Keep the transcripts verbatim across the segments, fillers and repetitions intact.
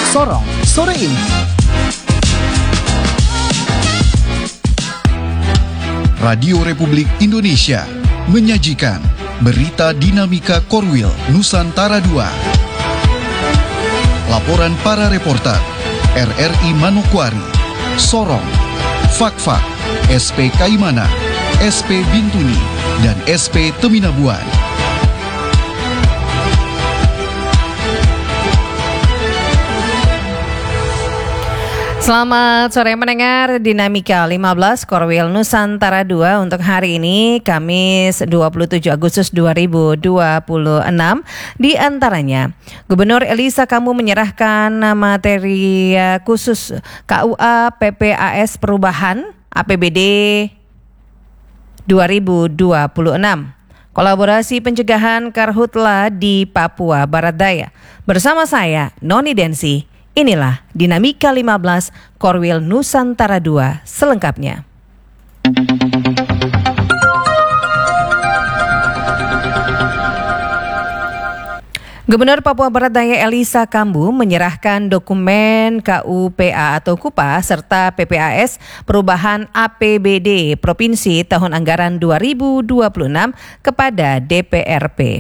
Sorong sore ini. Radio Republik Indonesia menyajikan berita dinamika Korwil Nusantara dua. Laporan para reporter R R I Manokwari, Sorong, Fakfak, S P Kaimana, S P Bintuni, dan S P Teminabuan. Selamat sore mendengar Dinamika lima belas Korwil Nusantara dua untuk hari ini Kamis dua puluh tujuh Agustus dua ribu dua puluh enam. Di antaranya, Gubernur Elisa Kambu menyerahkan materi khusus K U A P P A S perubahan A P B D dua ribu dua puluh enam. Kolaborasi pencegahan karhutla di Papua Barat Daya. Bersama saya, Noni Densi. Inilah Dinamika lima belas Korwil Nusantara dua selengkapnya. Gubernur Papua Barat Daya Elisa Kambu menyerahkan dokumen K U P A atau KUPA serta P P A S perubahan A P B D Provinsi tahun anggaran dua ribu dua puluh enam kepada D P R P.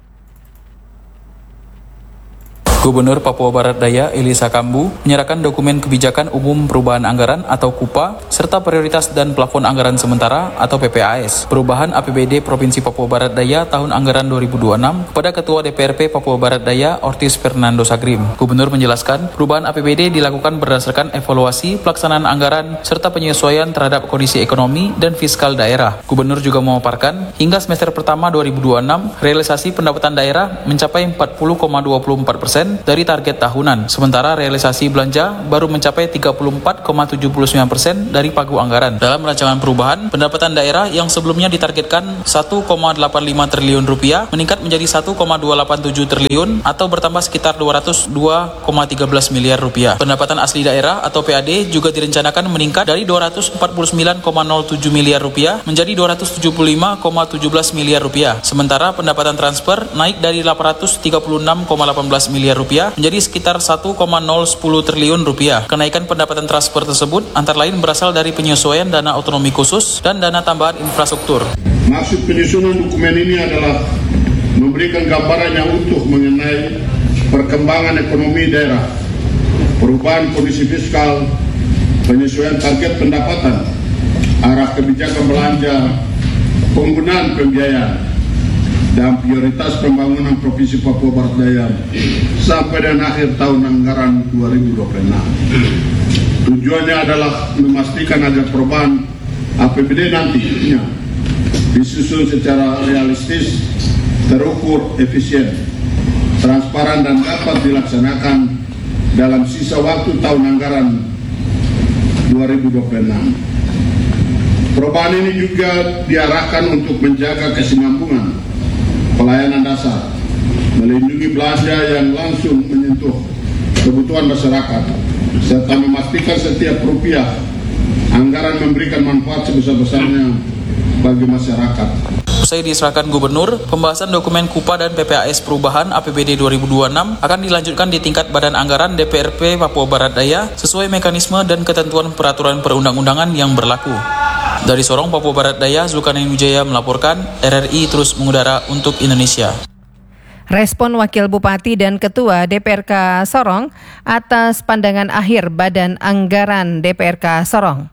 Gubernur Papua Barat Daya Elisa Kambu menyerahkan dokumen kebijakan umum perubahan anggaran atau KUPA serta prioritas dan plafon anggaran sementara atau P P A S perubahan A P B D Provinsi Papua Barat Daya tahun anggaran dua ribu dua puluh enam kepada Ketua D P R P Papua Barat Daya Ortiz Fernando Sagrim. Gubernur menjelaskan perubahan A P B D dilakukan berdasarkan evaluasi pelaksanaan anggaran serta penyesuaian terhadap kondisi ekonomi dan fiskal daerah. Gubernur juga memaparkan hingga semester pertama dua ribu dua puluh enam realisasi pendapatan daerah mencapai empat puluh koma dua puluh empat persen dari target tahunan, sementara realisasi belanja baru mencapai tiga puluh empat koma tujuh sembilan persen dari pagu anggaran. Dalam rancangan perubahan, pendapatan daerah yang sebelumnya ditargetkan satu koma delapan lima triliun rupiah meningkat menjadi satu koma dua delapan tujuh triliun atau bertambah sekitar dua ratus dua koma tiga belas miliar rupiah. Pendapatan asli daerah atau P A D juga direncanakan meningkat dari dua ratus empat puluh sembilan koma nol tujuh miliar rupiah menjadi dua ratus tujuh puluh lima koma tujuh belas miliar rupiah. Sementara pendapatan transfer naik dari delapan ratus tiga puluh enam koma delapan belas miliar rupiah menjadi sekitar satu koma nol satu nol triliun rupiah. Kenaikan pendapatan transfer tersebut antara lain berasal dari penyesuaian dana otonomi khusus dan dana tambahan infrastruktur. Maksud penyusunan dokumen ini adalah memberikan gambaran yang utuh mengenai perkembangan ekonomi daerah, perubahan kondisi fiskal, penyesuaian target pendapatan, arah kebijakan belanja, penggunaan pembiayaan, dan prioritas pembangunan Provinsi Papua Barat Daya sampai dan akhir tahun anggaran dua ribu dua puluh enam. Tujuannya adalah memastikan agar perubahan A P B D nantinya disusun secara realistis, terukur, efisien, transparan, dan dapat dilaksanakan dalam sisa waktu tahun anggaran dua ribu dua puluh enam. Perubahan ini juga diarahkan untuk menjaga kesinambungan pelayanan dasar, melindungi belanja yang langsung menyentuh kebutuhan masyarakat, serta memastikan setiap rupiah anggaran memberikan manfaat sebesar-besarnya bagi masyarakat. Usai diserahkan Gubernur, pembahasan dokumen KUPA dan P P A S perubahan A P B D dua ribu dua puluh enam akan dilanjutkan di tingkat Badan Anggaran D P R P Papua Barat Daya sesuai mekanisme dan ketentuan peraturan perundang-undangan yang berlaku. Dari Sorong, Papua Barat Daya, Zulkarnain Wijaya melaporkan, R R I terus mengudara untuk Indonesia. Respon Wakil Bupati dan Ketua D P R K Sorong atas pandangan akhir Badan Anggaran D P R K Sorong.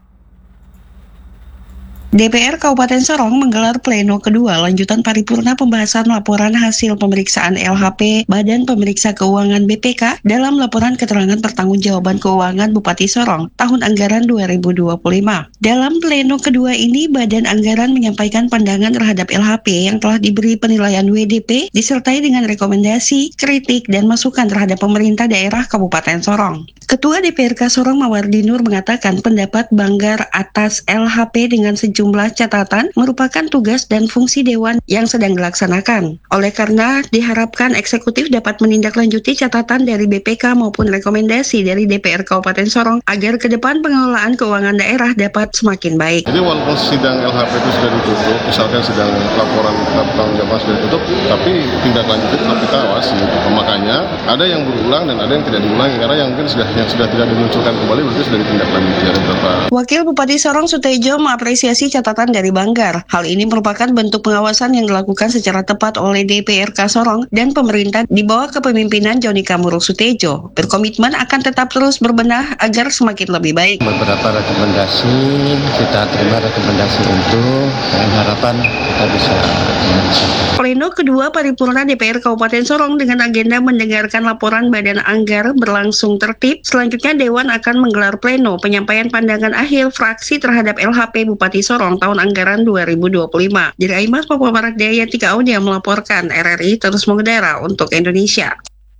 D P R Kabupaten Sorong menggelar pleno kedua lanjutan paripurna pembahasan laporan hasil pemeriksaan L H P Badan Pemeriksa Keuangan B P K dalam laporan keterangan pertanggungjawaban keuangan Bupati Sorong tahun anggaran dua ribu dua puluh lima. Dalam pleno kedua ini, Badan Anggaran menyampaikan pandangan terhadap L H P yang telah diberi penilaian W D P disertai dengan rekomendasi, kritik, dan masukan terhadap pemerintah daerah Kabupaten Sorong. Ketua D P R K Sorong Mawardi Nur mengatakan pendapat Banggar atas L H P dengan sejumlah catatan merupakan tugas dan fungsi Dewan yang sedang dilaksanakan. Oleh karena diharapkan eksekutif dapat menindaklanjuti catatan dari B P K maupun rekomendasi dari D P R Kabupaten Sorong agar ke depan pengelolaan keuangan daerah dapat semakin baik. Jadi walaupun sidang L H P itu sudah ditutup, misalkan sidang laporan tanggung jawab sudah ditutup, tapi tindak lanjut tetap kita awasi. Makanya ada yang berulang dan ada yang tidak diulangi, karena yang mungkin sudah yang sudah tidak dimunculkan kembali berarti sudah ditindaklanjuti. Wakil Bupati Sorong Sutejo mengapresiasi catatan dari Banggar. Hal ini merupakan bentuk pengawasan yang dilakukan secara tepat oleh D P R K Sorong dan pemerintah di bawah kepemimpinan Joni Kamuruk Sutejo. Berkomitmen akan tetap terus berbenah agar semakin lebih baik. Beberapa rekomendasi kita terima rekomendasi itu dengan harapan kita bisa menyelesaikan. Pleno kedua paripurna D P R Kabupaten Sorong dengan agenda mendengarkan laporan Badan Anggar berlangsung tertib. Selanjutnya Dewan akan menggelar pleno penyampaian pandangan akhir fraksi terhadap L H P Bupati Sorong tahun anggaran dua ribu dua puluh lima. Dari Aimas, Papua Barat Daya, Tika Audia melaporkan. R R I terus mengudara untuk Indonesia.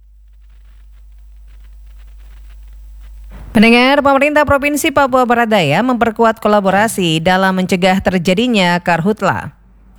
Pendengar, pemerintah Provinsi Papua Barat Daya memperkuat kolaborasi dalam mencegah terjadinya karhutla.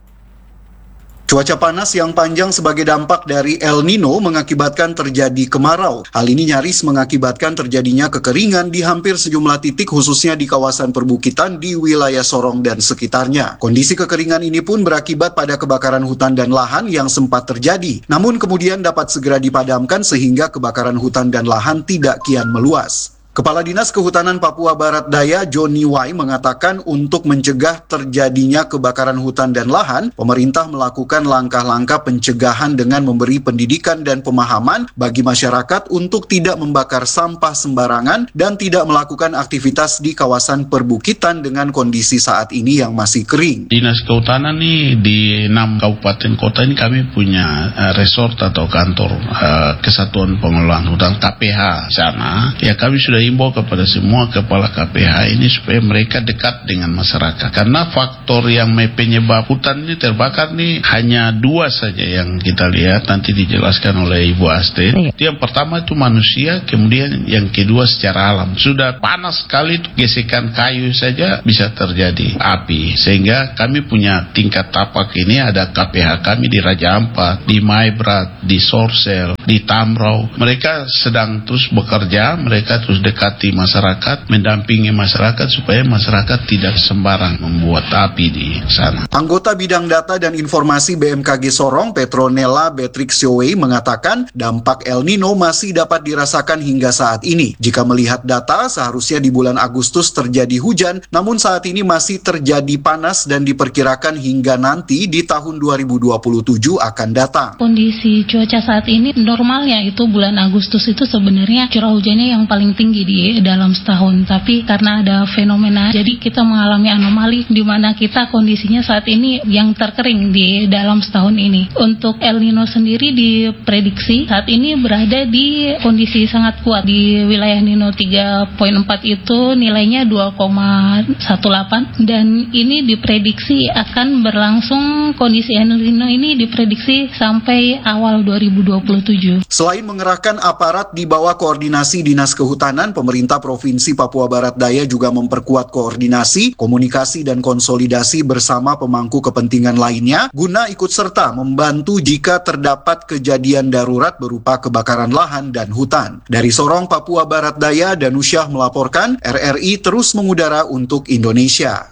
Cuaca panas yang panjang sebagai dampak dari El Nino mengakibatkan terjadi kemarau. Hal ini nyaris mengakibatkan terjadinya kekeringan di hampir sejumlah titik khususnya di kawasan perbukitan di wilayah Sorong dan sekitarnya. Kondisi kekeringan ini pun berakibat pada kebakaran hutan dan lahan yang sempat terjadi. Namun kemudian dapat segera dipadamkan sehingga kebakaran hutan dan lahan tidak kian meluas. Kepala Dinas Kehutanan Papua Barat Daya Joni Wai mengatakan untuk mencegah terjadinya kebakaran hutan dan lahan, pemerintah melakukan langkah-langkah pencegahan dengan memberi pendidikan dan pemahaman bagi masyarakat untuk tidak membakar sampah sembarangan dan tidak melakukan aktivitas di kawasan perbukitan dengan kondisi saat ini yang masih kering. Dinas Kehutanan nih di enam kabupaten kota ini kami punya uh, resort atau kantor uh, Kesatuan Pengelolaan Hutan K P H sana. Ya kami sudah himbau kepada semua kepala K P H ini supaya mereka dekat dengan masyarakat. Karena faktor yang penyebab hutan ini terbakar nih hanya dua saja yang kita lihat, nanti dijelaskan oleh Ibu Aste. Yang pertama itu manusia, kemudian yang kedua secara alam. Sudah panas sekali itu gesekan kayu saja bisa terjadi api. Sehingga kami punya tingkat tapak ini ada K P H kami di Raja Ampat, di Maibrat, di Sorsel, di Tamrau. Mereka sedang terus bekerja, mereka terus dekati masyarakat, mendampingi masyarakat supaya masyarakat tidak sembarang membuat api di sana. Anggota Bidang Data dan Informasi B M K G Sorong, Petronella Beatrix Siowei mengatakan dampak El Nino masih dapat dirasakan hingga saat ini. Jika melihat data, seharusnya di bulan Agustus terjadi hujan, namun saat ini masih terjadi panas dan diperkirakan hingga nanti di tahun dua ribu dua puluh tujuh akan datang. Kondisi cuaca saat ini normalnya itu bulan Agustus itu sebenarnya curah hujannya yang paling tinggi di dalam setahun, tapi karena ada fenomena jadi kita mengalami anomali di mana kita kondisinya saat ini yang terkering di dalam setahun ini. Untuk El Nino sendiri diprediksi saat ini berada di kondisi sangat kuat. Di wilayah Nino tiga koma empat itu nilainya dua koma delapan belas dan ini diprediksi akan berlangsung, kondisi El Nino ini diprediksi sampai awal dua ribu dua puluh tujuh. Selain mengerahkan aparat di bawah koordinasi Dinas Kehutanan, pemerintah Provinsi Papua Barat Daya juga memperkuat koordinasi, komunikasi, dan konsolidasi bersama pemangku kepentingan lainnya guna ikut serta membantu jika terdapat kejadian darurat berupa kebakaran lahan dan hutan. Dari Sorong, Papua Barat Daya, Danusyah melaporkan. R R I terus mengudara untuk Indonesia.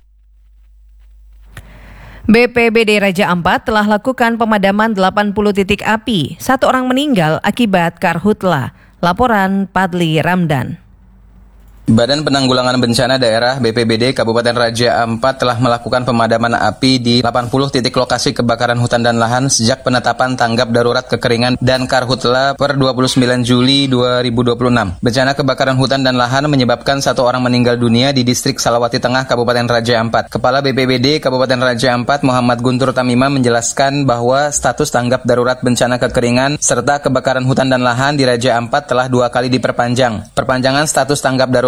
B P B D Raja Ampat telah lakukan pemadaman delapan puluh titik api. Satu orang meninggal akibat karhutla. Laporan Padli Ramdan. Badan Penanggulangan Bencana Daerah B P B D Kabupaten Raja Ampat telah melakukan pemadaman api di delapan puluh titik lokasi kebakaran hutan dan lahan sejak penetapan tanggap darurat kekeringan dan karhutla per dua puluh sembilan Juli dua ribu dua puluh enam. Bencana kebakaran hutan dan lahan menyebabkan satu orang meninggal dunia di distrik Salawati Tengah Kabupaten Raja Ampat. Kepala B P B D Kabupaten Raja Ampat Muhammad Guntur Tamima menjelaskan bahwa status tanggap darurat bencana kekeringan serta kebakaran hutan dan lahan di Raja Ampat telah dua kali diperpanjang. Perpanjangan status tanggap darurat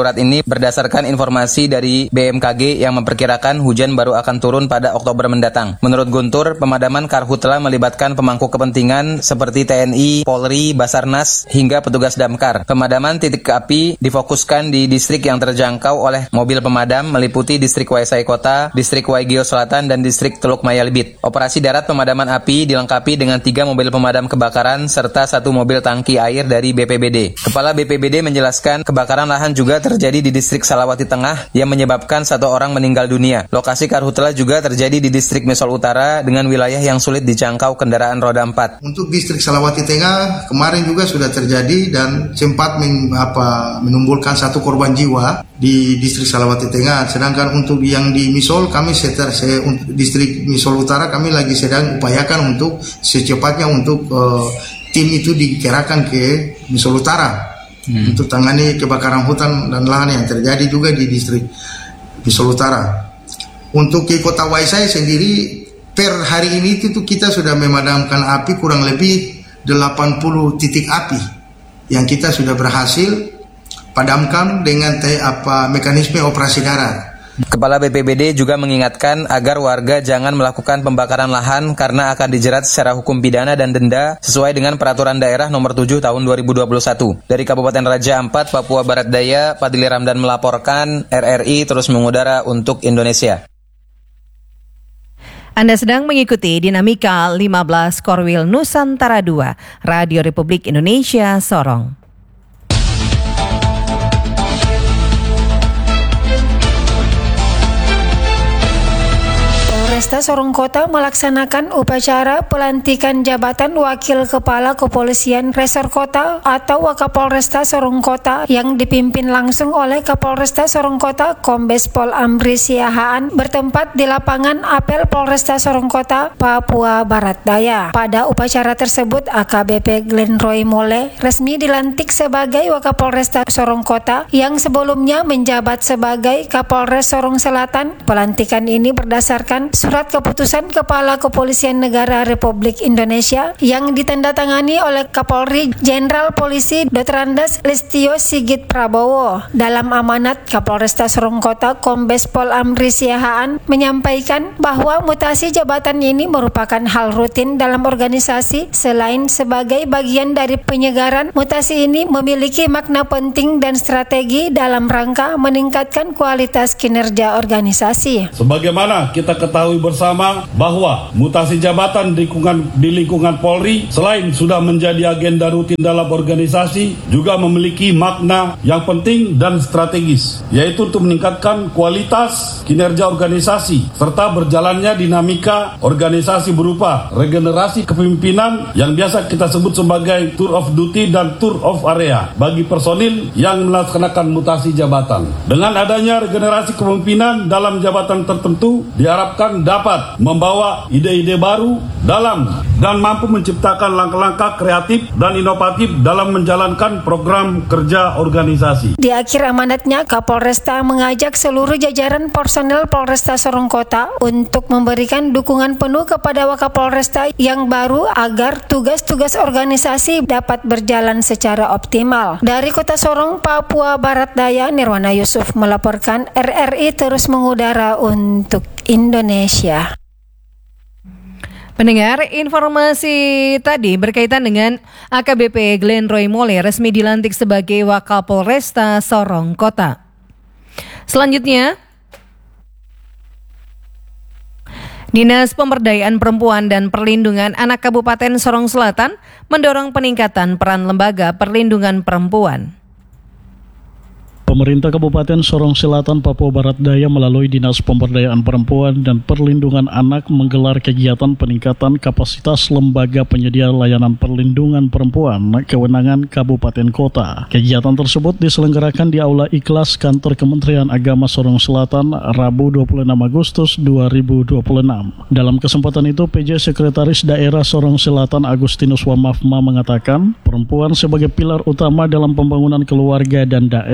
darurat ini berdasarkan informasi dari B M K G yang memperkirakan hujan baru akan turun pada Oktober mendatang. Menurut Guntur, pemadaman karhutla melibatkan pemangku kepentingan seperti T N I, Polri, Basarnas, hingga petugas damkar. Pemadaman titik api difokuskan di distrik yang terjangkau oleh mobil pemadam meliputi distrik Waisai Kota, distrik Waigeo Selatan, dan distrik Teluk Maya Libit. Operasi darat pemadaman api dilengkapi dengan tiga mobil pemadam kebakaran serta satu mobil tangki air dari B P B D. Kepala B P B D menjelaskan kebakaran lahan juga terjadi di distrik Salawati Tengah yang menyebabkan satu orang meninggal dunia. Lokasi karhutla juga terjadi di distrik Misol Utara dengan wilayah yang sulit dijangkau kendaraan roda empat. Untuk distrik Salawati Tengah kemarin juga sudah terjadi dan sempat men, apa, menimbulkan satu korban jiwa di distrik Salawati Tengah. Sedangkan untuk yang di Misol kami seter, se, untuk distrik Misol Utara kami lagi sedang upayakan untuk secepatnya untuk uh, tim itu dikerahkan ke Misol Utara hmm. untuk tangani kebakaran hutan dan lahan yang terjadi juga di distrik Misol Utara. Untuk ke Kota Waisai sendiri per hari ini itu kita sudah memadamkan api kurang lebih delapan puluh titik api yang kita sudah berhasil padamkan dengan te, apa mekanisme operasi darat. Kepala B P B D juga mengingatkan agar warga jangan melakukan pembakaran lahan karena akan dijerat secara hukum pidana dan denda sesuai dengan Peraturan Daerah Nomor tujuh Tahun dua ribu dua puluh satu. Dari Kabupaten Raja Ampat, Papua Barat Daya, Fadli Ramdan melaporkan. R R I terus mengudara untuk Indonesia. Anda sedang mengikuti Dinamika lima belas Korwil Nusantara dua, Radio Republik Indonesia, Sorong. Polresta Sorong Kota melaksanakan upacara pelantikan jabatan Wakil Kepala Kepolisian Resor Kota atau Wakapolresta Sorong Kota yang dipimpin langsung oleh Kapolresta Sorong Kota Kombes Pol Amri Siahaan bertempat di lapangan Apel Polresta Sorong Kota, Papua Barat Daya. Pada upacara tersebut, A K B P Glenn Roy Mole resmi dilantik sebagai Wakapolresta Sorong Kota yang sebelumnya menjabat sebagai Kapolres Sorong Selatan. Pelantikan ini berdasarkan Surat Keputusan Kepala Kepolisian Negara Republik Indonesia yang ditandatangani oleh Kapolri Jenderal Polisi Doktor Andes Listio Sigit Prabowo. Dalam amanat, Kapolresta Sorong Kota Kombes Pol Amri Siahaan menyampaikan bahwa mutasi jabatan ini merupakan hal rutin dalam organisasi. Selain sebagai bagian dari penyegaran, mutasi ini memiliki makna penting dan strategi dalam rangka meningkatkan kualitas kinerja organisasi. Sebagaimana kita ketahui bersama bahwa mutasi jabatan di lingkungan, di lingkungan Polri selain sudah menjadi agenda rutin dalam organisasi juga memiliki makna yang penting dan strategis, yaitu untuk meningkatkan kualitas kinerja organisasi serta berjalannya dinamika organisasi berupa regenerasi kepemimpinan yang biasa kita sebut sebagai tour of duty dan tour of area bagi personil yang melaksanakan mutasi jabatan. Dengan adanya regenerasi kepemimpinan dalam jabatan tertentu diharapkan dapat membawa ide-ide baru dalam dan mampu menciptakan langkah-langkah kreatif dan inovatif dalam menjalankan program kerja organisasi. Di akhir amanatnya, Kapolresta mengajak seluruh jajaran personel Polresta Sorong Kota untuk memberikan dukungan penuh kepada Wakapolresta yang baru agar tugas-tugas organisasi dapat berjalan secara optimal. Dari Kota Sorong, Papua Barat Daya, Nirwana Yusuf melaporkan. R R I terus mengudara untuk Indonesia. Pendengar, informasi tadi berkaitan dengan A K B P Glenn Roy Mole resmi dilantik sebagai Wakapolresta Sorong Kota. Selanjutnya, Dinas Pemberdayaan Perempuan dan Perlindungan Anak Kabupaten Sorong Selatan mendorong peningkatan peran lembaga perlindungan perempuan. Pemerintah Kabupaten Sorong Selatan, Papua Barat Daya melalui Dinas Pemberdayaan Perempuan dan Perlindungan Anak menggelar kegiatan peningkatan kapasitas lembaga penyedia layanan perlindungan perempuan kewenangan Kabupaten Kota. Kegiatan tersebut diselenggarakan di Aula Ikhlas Kantor Kementerian Agama Sorong Selatan, Rabu dua puluh enam Agustus dua ribu dua puluh enam. Dalam kesempatan itu, P J Sekretaris Daerah Sorong Selatan Agustinus Wamafma mengatakan, perempuan sebagai pilar utama dalam pembangunan keluarga dan daerah.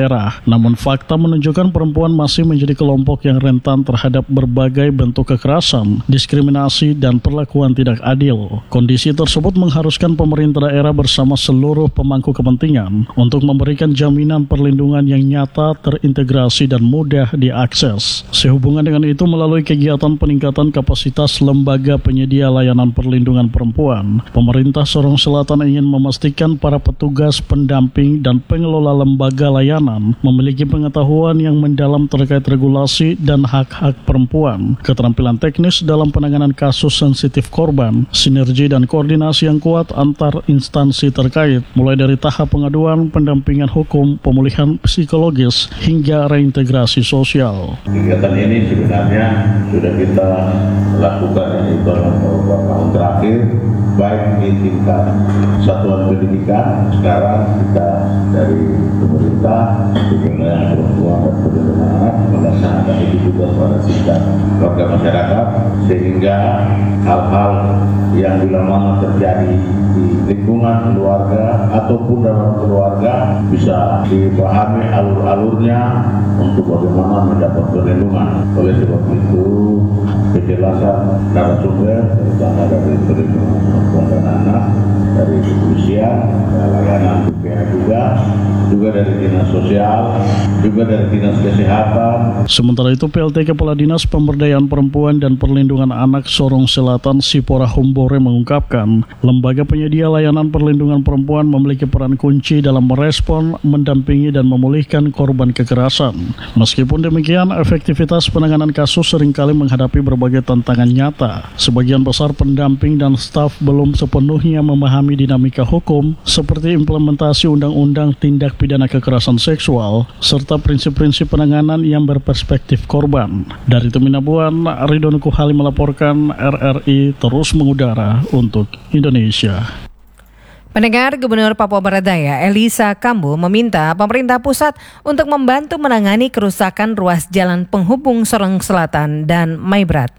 Namun fakta menunjukkan perempuan masih menjadi kelompok yang rentan terhadap berbagai bentuk kekerasan, diskriminasi, dan perlakuan tidak adil. Kondisi tersebut mengharuskan pemerintah daerah bersama seluruh pemangku kepentingan untuk memberikan jaminan perlindungan yang nyata, terintegrasi, dan mudah diakses. Sehubungan dengan itu, melalui kegiatan peningkatan kapasitas lembaga penyedia layanan perlindungan perempuan, pemerintah Sorong Selatan ingin memastikan para petugas, pendamping, dan pengelola lembaga layanan memiliki pengetahuan yang mendalam terkait regulasi dan hak-hak perempuan, keterampilan teknis dalam penanganan kasus sensitif korban, sinergi dan koordinasi yang kuat antar instansi terkait, mulai dari tahap pengaduan, pendampingan hukum, pemulihan psikologis, hingga reintegrasi sosial. Kegiatan ini sebenarnya sudah kita lakukan ini dalam beberapa tahun terakhir, baik di tingkat satuan pendidikan, sekarang kita dari pemerintah, pemberdayaan perempuan dan perlindungan anak melaksanakan itu juga pada tingkat warga masyarakat, sehingga hal-hal yang bila mana terjadi di lingkungan keluarga ataupun dalam keluarga bisa dipahami alur-alurnya untuk bagaimana mendapat perlindungan. Oleh sebab itu, kejelasan narasumber terutama dari perlindungan perempuan dan anak, dari kepolisian, layanan B P A juga, juga dari dinas sosial, juga dari dinas kesehatan. Sementara itu, P L T Kepala Dinas Pemberdayaan Perempuan dan Perlindungan Anak Sorong Selatan Sipora Humbore mengungkapkan, lembaga penyedia layanan perlindungan perempuan memiliki peran kunci dalam merespon, mendampingi, dan memulihkan korban kekerasan. Meskipun demikian, efektivitas penanganan kasus seringkali menghadapi berbagai tantangan nyata. Sebagian besar pendamping dan staf belum sepenuhnya memahami dinamika hukum, seperti implementasi Undang-Undang Tindak Pidana Kekerasan Seksual, serta prinsip-prinsip penanganan yang berperspektif korban. Dari Teminabuan, Ridwan Kuhali melaporkan, R R I terus mengudara untuk Indonesia. Pendengar, Gubernur Papua Barat Daya Elisa Kambu meminta pemerintah pusat untuk membantu menangani kerusakan ruas jalan penghubung Sorong Selatan dan Maibrat.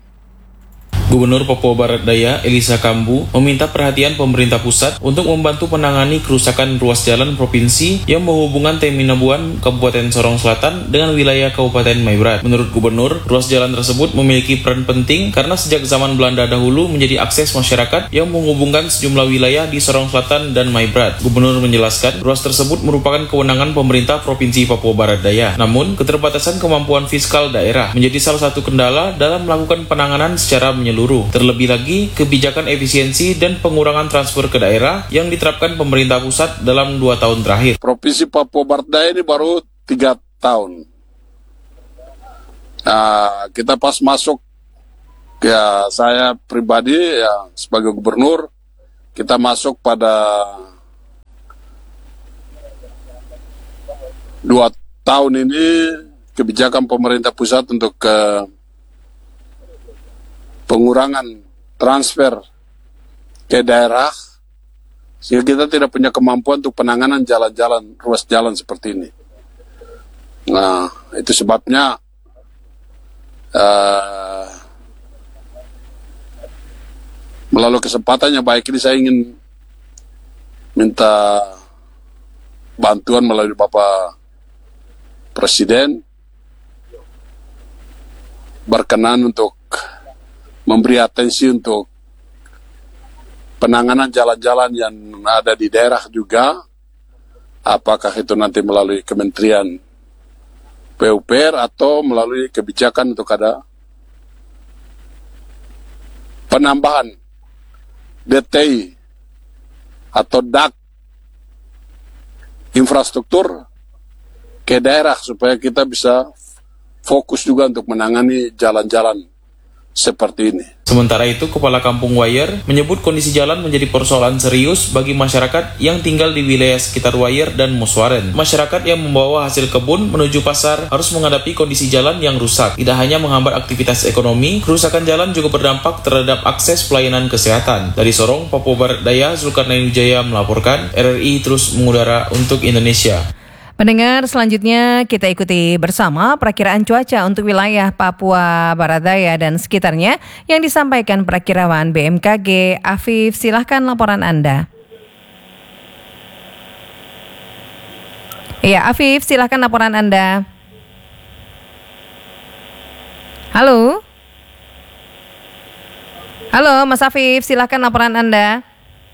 Gubernur Papua Barat Daya Elisa Kambu meminta perhatian pemerintah pusat untuk membantu menangani kerusakan ruas jalan provinsi yang menghubungkan Teminabuan, Kabupaten Sorong Selatan dengan wilayah Kabupaten Maibrat. Menurut Gubernur, ruas jalan tersebut memiliki peran penting karena sejak zaman Belanda dahulu menjadi akses masyarakat yang menghubungkan sejumlah wilayah di Sorong Selatan dan Maibrat. Gubernur menjelaskan, ruas tersebut merupakan kewenangan pemerintah Provinsi Papua Barat Daya. Namun, keterbatasan kemampuan fiskal daerah menjadi salah satu kendala dalam melakukan penanganan secara menyeluruh. Terlebih lagi, kebijakan efisiensi dan pengurangan transfer ke daerah yang diterapkan pemerintah pusat dalam dua tahun terakhir. Provinsi Papua Barat Daya ini baru tiga tahun. Nah, kita pas masuk, ya saya pribadi ya sebagai gubernur, kita masuk pada dua tahun ini kebijakan pemerintah pusat untuk ke pengurangan transfer ke daerah, sehingga kita tidak punya kemampuan untuk penanganan jalan-jalan, ruas jalan seperti ini. Nah, itu sebabnya uh, melalui kesempatannya baik ini saya ingin minta bantuan melalui Bapak Presiden berkenan untuk memberi atensi untuk penanganan jalan-jalan yang ada di daerah juga, apakah itu nanti melalui Kementerian P U P R atau melalui kebijakan untuk ada penambahan D T I atau D A K infrastruktur ke daerah supaya kita bisa fokus juga untuk menangani jalan-jalan seperti ini. Sementara itu, Kepala Kampung Wayer menyebut kondisi jalan menjadi persoalan serius bagi masyarakat yang tinggal di wilayah sekitar Wayer dan Muswaren. Masyarakat yang membawa hasil kebun menuju pasar harus menghadapi kondisi jalan yang rusak. Tidak hanya menghambat aktivitas ekonomi, kerusakan jalan juga berdampak terhadap akses pelayanan kesehatan. Dari Sorong, Papua Barat Daya, Zulkarnain Wijaya melaporkan, R R I terus mengudara untuk Indonesia. Pendengar, selanjutnya kita ikuti bersama perakiraan cuaca untuk wilayah Papua Barat Daya dan sekitarnya yang disampaikan perakirawan B M K G. Afif, silahkan laporan Anda. Iya, Afif, silahkan laporan Anda. Halo? Halo, Mas Afif, silahkan laporan Anda.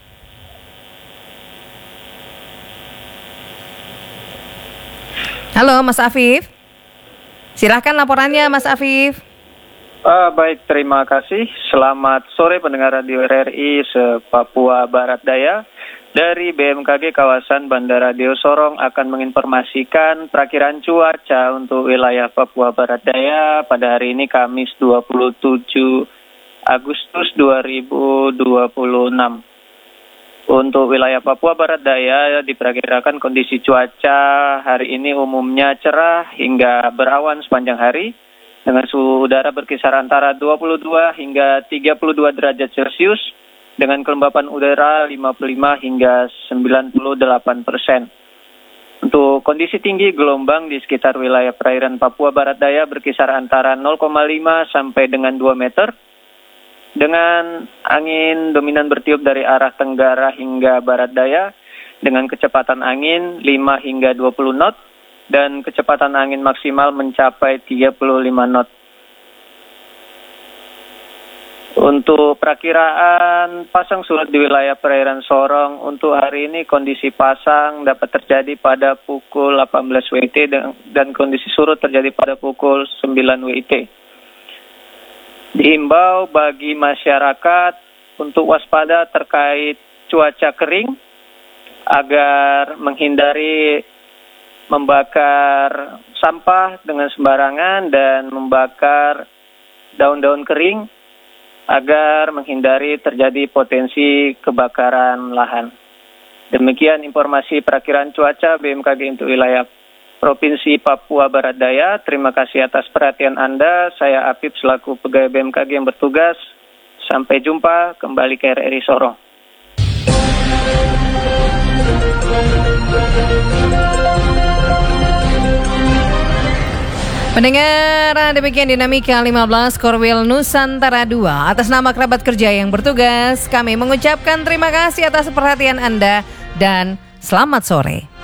Halo, Mas Afif. Silahkan laporannya, Mas Afif. Uh, baik, terima kasih. Selamat sore pendengar Radio R R I se-Papua Barat Daya. Dari B M K G kawasan Bandara Deo Sorong akan menginformasikan perakiran cuaca untuk wilayah Papua Barat Daya pada hari ini Kamis dua puluh tujuh Agustus dua ribu dua puluh enam. Untuk wilayah Papua Barat Daya diperkirakan kondisi cuaca hari ini umumnya cerah hingga berawan sepanjang hari dengan suhu udara berkisar antara dua puluh dua hingga tiga puluh dua derajat Celcius dengan kelembapan udara lima puluh lima hingga sembilan puluh delapan persen. Untuk kondisi tinggi gelombang di sekitar wilayah perairan Papua Barat Daya berkisar antara nol koma lima sampai dengan dua meter. Dengan angin dominan bertiup dari arah tenggara hingga barat daya dengan kecepatan angin lima hingga dua puluh knot dan kecepatan angin maksimal mencapai tiga puluh lima knot. Untuk perakiraan pasang surut di wilayah perairan Sorong untuk hari ini kondisi pasang dapat terjadi pada pukul delapan belas W I T dan, dan kondisi surut terjadi pada pukul sembilan W I T. Dihimbau bagi masyarakat untuk waspada terkait cuaca kering agar menghindari membakar sampah dengan sembarangan dan membakar daun-daun kering agar menghindari terjadi potensi kebakaran lahan. Demikian informasi perakiraan cuaca B M K G untuk wilayah Provinsi Papua Barat Daya. Terima kasih atas perhatian Anda. Saya Apip selaku pegawai B M K G yang bertugas. Sampai jumpa kembali ke R R I Sorong. Pendengar, demikian dinamika lima belas Korwil Nusantara dua. Atas nama kerabat kerja yang bertugas, kami mengucapkan terima kasih atas perhatian Anda dan selamat sore.